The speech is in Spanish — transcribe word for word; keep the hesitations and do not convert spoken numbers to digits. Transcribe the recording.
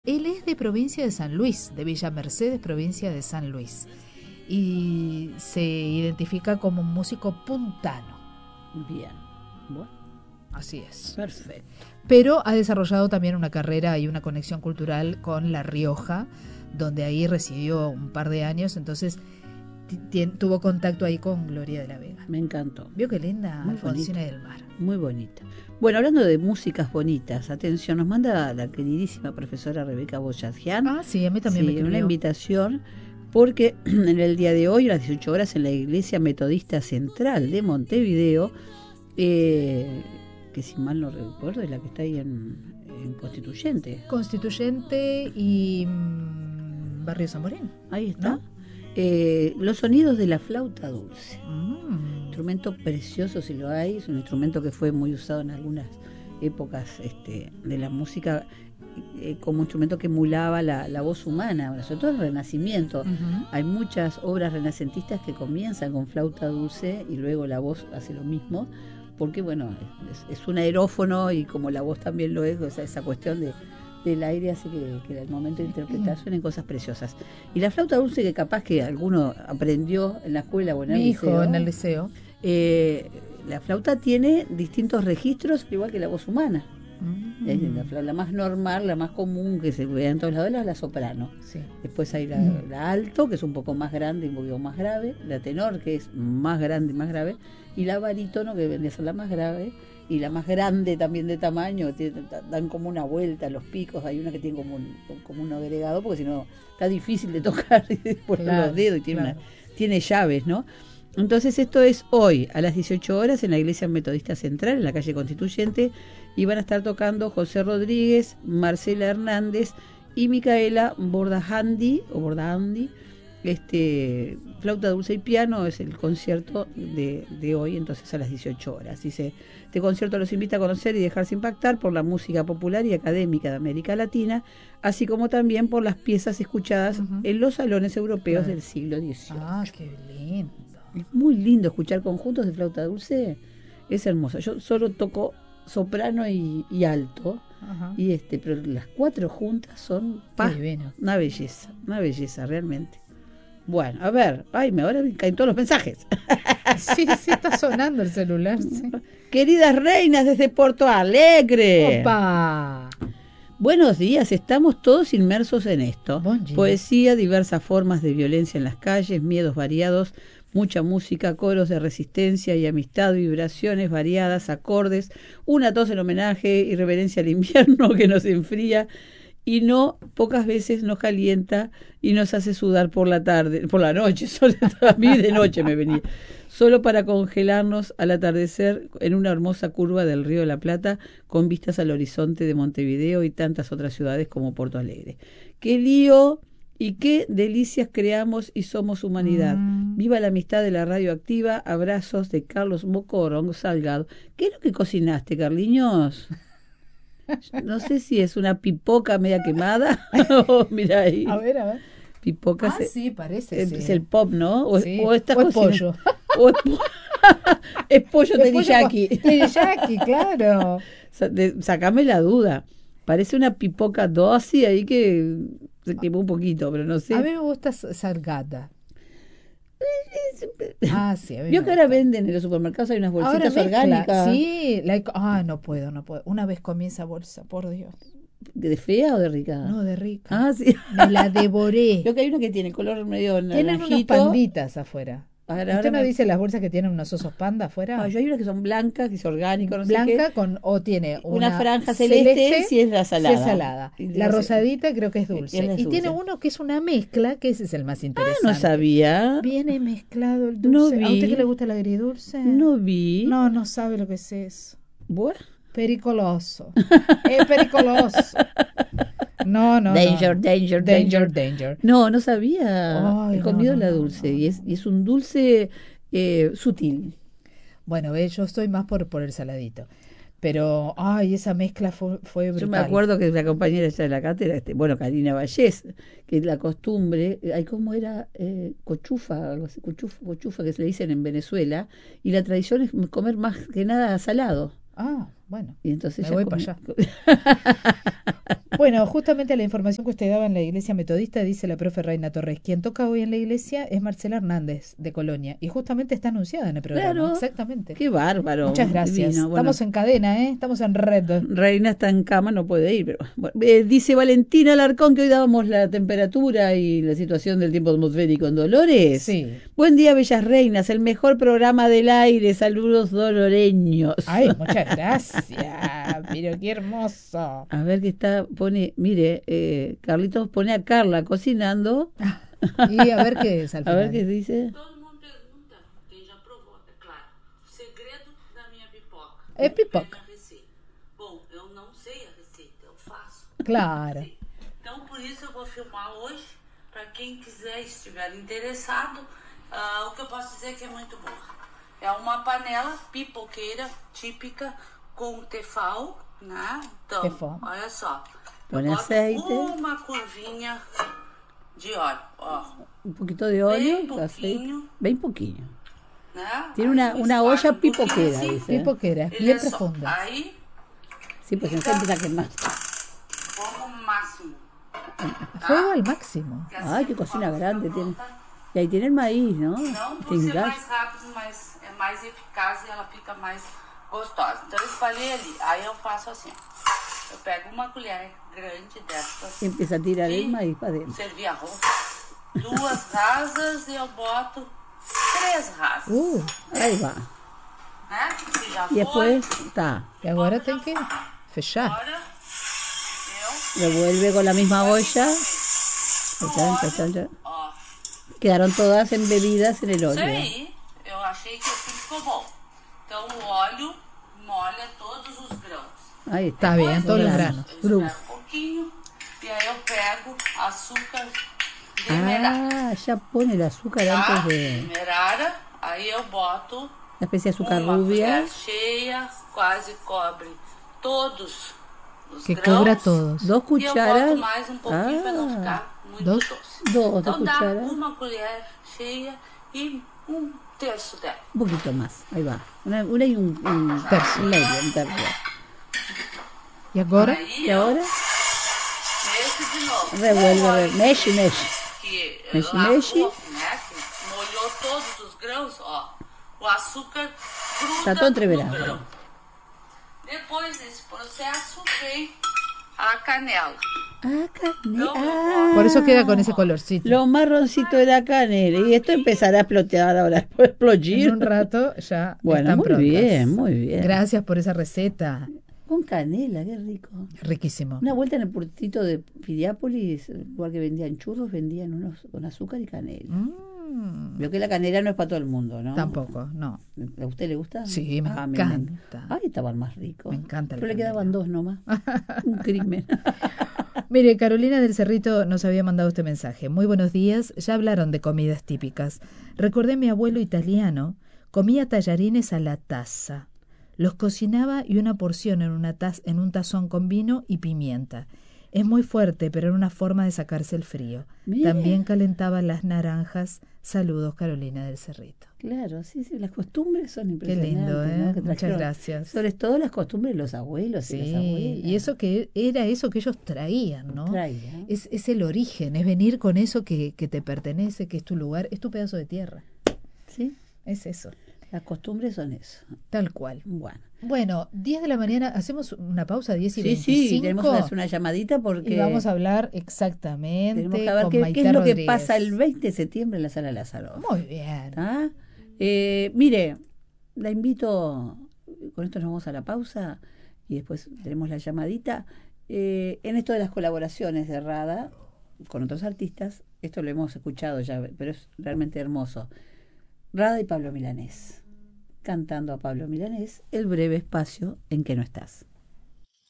Él es de provincia de San Luis, de Villa Mercedes, provincia de San Luis, y se identifica como un músico puntano. Bien, bueno. Así es. Perfecto. Pero ha desarrollado también una carrera y una conexión cultural con La Rioja, donde ahí residió un par de años, entonces tuvo contacto ahí con Gloria de la Vega. Me encantó. ¿Vio qué linda? Muy Alfonsina bonita. del Mar. Muy bonita. Bueno, hablando de músicas bonitas, atención, nos manda la queridísima profesora Rebeca Boyadjian. Ah, sí, a mí también sí, me escribió. Una invitación, porque en el día de hoy, a las dieciocho horas, en la Iglesia Metodista Central de Montevideo, eh, que si mal no recuerdo es la que está ahí en, en Constituyente. Constituyente y mmm, Barrio Zamorén. Ahí está. ¿No? Eh, los sonidos de la flauta dulce. Mm. Instrumento precioso si lo hay, es un instrumento que fue muy usado en algunas épocas este, de la música eh, como instrumento que emulaba la, la voz humana, sobre todo el Renacimiento. Uh-huh. Hay muchas obras renacentistas que comienzan con flauta dulce y luego la voz hace lo mismo, porque bueno, es, es un aerófono y como la voz también lo es, o sea, esa cuestión de del aire hace que, que al momento de interpretar suenen cosas preciosas. Y la flauta dulce, que capaz que alguno aprendió en la escuela o en el Mi hijo liceo, en el liceo. Eh, la flauta tiene distintos registros, igual que la voz humana. Mm. Es la, la más normal, la más común que se ve en todos lados, es la soprano. Sí. Después hay la, Mm. la alto, que es un poco más grande y un poquito más grave, la tenor, que es más grande y más grave, y la barítono, que vendría a ser la más grave, y la más grande también de tamaño, tiene, dan como una vuelta los picos, hay una que tiene como un, como un agregado, porque si no está difícil de tocar y después Claro, los dedos, y tiene, claro. una, tiene llaves, ¿no? Entonces esto es hoy a las dieciocho horas en la Iglesia Metodista Central, en la calle Constituyente, y van a estar tocando José Rodríguez, Marcela Hernández y Micaela Bordahandi, o Bordahandi, este, flauta dulce y piano. Es el concierto de, de hoy, entonces a las dieciocho horas. Dice, este concierto los invita a conocer y dejarse impactar por la música popular y académica de América Latina, así como también por las piezas escuchadas uh-huh. en los salones europeos claro. del siglo dieciocho. Ah, qué lindo. Es muy lindo escuchar conjuntos de flauta dulce, es hermoso. Yo solo toco soprano y, y alto, uh-huh. y este, pero las cuatro juntas son pa, una belleza, una belleza realmente. Bueno, a ver, ay, me ahora me caen todos los mensajes. Sí, sí, está sonando el celular. Sí. Queridas reinas desde Porto Alegre. ¡Opa! Buenos días, estamos todos inmersos en esto. Bon día. Poesía, diversas formas de violencia en las calles, miedos variados, mucha música, coros de resistencia y amistad, vibraciones variadas, acordes, una tos en homenaje y reverencia al invierno que nos enfría y no pocas veces nos calienta y nos hace sudar por la tarde, por la noche, solo a mí de noche me venía, solo para congelarnos al atardecer en una hermosa curva del Río de la Plata con vistas al horizonte de Montevideo y tantas otras ciudades como Porto Alegre. ¡Qué lío! Y qué delicias creamos y somos humanidad. Mm. Viva la amistad de la radioactiva. Abrazos de Carlos Mocorón Salgado. ¿Qué es lo que cocinaste, Carliños? No sé si es una pipoca media quemada. Oh, mira ahí. A ver, a ver. Pipoca. Ah, se, sí, parece. Es, sí. es el pop, ¿no? O, sí. o, esta o es pollo. O es, po es pollo teriyaki. Teriyaki, claro. Sacame la duda. Parece una pipoca doce ahí que se quemó un poquito, pero no sé. A mí me gusta salgada. Ah, sí, a mí Vio me que ahora gusta. venden en los supermercados, hay unas bolsitas ahora orgánicas. Sí, like, ah, no puedo, no puedo. Una vez comí esa bolsa, por Dios. ¿De fea o de rica? No, de rica. Ah, sí. Me la devoré. Veo que hay una que tiene color medio naranjito. Tienen unas panditas afuera. Ahora, ¿Usted ahora no me... dice las bolsas que tienen unos osos panda afuera? Ah, yo hay unas que son blancas, que es orgánico, no Blanca sé qué. con, o tiene una, una franja celeste, celeste si es la salada. Si es salada. La rosadita creo que es dulce. Es y dulce. Tiene uno que es una mezcla, que ese es el más interesante. Ah, no sabía. Viene mezclado el dulce. No vi. ¿A usted que le gusta el agridulce? No vi. No, no sabe lo que es eso. Bueno. Pericoloso. Es pericoloso. No, no, danger, no. danger, danger, danger, danger. No, no sabía. Ay, He comido no, no, la no, dulce no, y, es, y es un dulce eh, sutil. Bueno, ve, yo estoy más por, por el saladito. Pero, ay, esa mezcla fue, fue brutal. Yo me acuerdo que la compañera ella de la cátedra, este, bueno, Karina Vallés, que la costumbre, hay como era eh, cochufa, algo así, cochufa, cochufa que se le dicen en Venezuela, y la tradición es comer más que nada salado. Ah, bueno, Y entonces me ya voy come- para allá. Bueno, justamente la información que usted daba en la iglesia metodista, dice la profe Reina Torres, quien toca hoy en la iglesia es Marcela Hernández de Colonia y justamente está anunciada en el programa. Claro. Exactamente. Qué bárbaro. Muchas gracias. Divino. Bueno, Estamos en cadena, ¿eh? Estamos en red. Reina está en cama, no puede ir. Pero bueno. Eh, dice Valentina Alarcón que hoy dábamos la temperatura y la situación del tiempo atmosférico en Dolores. Sí. Buen día, bellas reinas, el mejor programa del aire. Saludos doloreños. Ay, muchas gracias. Pero qué hermoso. A ver qué está, pone, mire, eh, Carlitos pone a Carla cocinando. Y a ver qué es al A final. ver qué dice. Todo mundo pergunta, quem já provou, é claro. O segredo da minha pipoca. É pipoca. Pega a receita. Bom, eu não sei a receita, eu faço. Claro. Sim. Então, por isso eu vou filmar hoje, para quem quiser, estiver interessado, ah, o que eu posso dizer é que é muito boa. É uma panela pipoqueira típica com tefal, né? Então, Tefal. olha só. Põe Eu boto aceite. uma curvinha de óleo, ó. Un poquito de óleo, Bem aceite. pouquinho. Bem pouquinho. Né? Tiene Aí una, eu una espalho olla um pouquinho pipoquera, assim, dice. Pipoquera, ele bien é só. profunda. Aí, Sí, pues se empieza a quemar. fogo máximo. Fuego al máximo. Que assim Ay, qué a cocina pipoca grande fica tiene. pronta. Y ahí tiene el maíz, ¿no? Não por Sin ser gas. mais rápido, mas é mais eficaz e ela fica mais gostosa. Então eu espalhei ali. Aí eu faço assim, ó. Eu pego uma colher grande dessas Y empieza a tirar el de maíz para adentro. servir arroz. Duas rasas e eu boto três rasas. Uh, Ahí va. Né? Que já Y después está. y ahora tem que fechar. Agora eu Revuelve con la misma olla. no Chan, chan, chan, óleo, chan. ó. Quedaron todas embebidas en el Isso óleo. aí, eu achei que assim ficou bom. Então o óleo molha todos os grãos. Ahí Está está. bien, todos los Grano. granos. Eu espero um pouquinho e aí eu pego açúcar demerara. Ah, ya pone el azúcar Tá? antes de. Demerara, aí eu boto Una especie de azúcar uma rubia. colher cheia, quase cobre todos os Que grãos. cubra todos. Dos E eu cucharas. boto mais um pouquinho para não Ah, ficar muito Dos? doce. dos, dos Então dá cucharas. uma colher cheia e um terço dela. Un poquito más. Ahí va. Una, una y un, un tercio. Un medio, un tercio. Y ahora, Aí Y eu ahora mexo de novo. revuelve, Com o re- óleo mexe, mexe. Que Mexe, lavou, mexe. né? Que molhou todos os grãos, ó. O açúcar gruda Tá todo no entreverado. grão. Depois desse processo vem a canela. Ah, canela. No, Ah, por eso queda con ese colorcito. lo marroncito de la canela. Y esto empezará a explotar ahora, después En explotar. un rato ya Bueno, están muy prontas. bien, muy bien. Gracias por esa receta. Con canela, qué rico. Riquísimo. Una vuelta en el puertito de Piriápolis, el lugar que vendían churros, vendían unos con azúcar y canela. Mm, Veo que la canela no es para todo el mundo, ¿no? Tampoco, no. ¿A usted le gusta? Sí, me Ah, encanta. Ay, estaban más ricos. Me encanta la Pero le canela. quedaban dos nomás. Un crimen. Mire, Carolina del Cerrito nos había mandado este mensaje. Muy buenos días, ya hablaron de comidas típicas. Recordé a mi abuelo italiano, comía tallarines a la taza. Los cocinaba y una porción en, una taz- en un tazón con vino y pimienta. Es muy fuerte, pero era una forma de sacarse el frío. Mira. También calentaba las naranjas. Saludos, Carolina del Cerrito. Claro, sí, sí, las costumbres son Qué impresionantes. lindo, ¿eh? ¿no? Que Muchas trajeron, gracias. Sobre todo las costumbres de los abuelos y las Sí, abuelas. y eso que era eso que ellos traían, ¿no? Traían. Es, es el origen, es venir con eso que, que te pertenece, que es tu lugar, es tu pedazo de tierra. Sí, Es eso, las costumbres son eso. tal cual. Bueno. Bueno, diez de la mañana, hacemos una pausa, diez y Sí, veinticinco. sí, tenemos que hacer una llamadita porque Y vamos a hablar exactamente tenemos que ver con qué, qué Maite es lo que Rodríguez. pasa el veinte de septiembre en la Sala Lázaro. Muy bien. ¿Ah? Eh, mire, la invito, con esto nos vamos a la pausa y después tenemos la llamadita. Eh, en esto de las colaboraciones de Rada con otros artistas, esto lo hemos escuchado ya, pero es realmente hermoso. Rada y Pablo Milanés, cantando a Pablo Milanés, El breve espacio en que no estás.